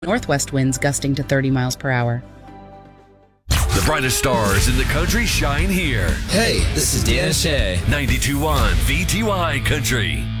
Northwest winds gusting to 30 miles per hour. The brightest stars in the country shine here. Hey, this is Dan Shea. 92.1 VTY Country.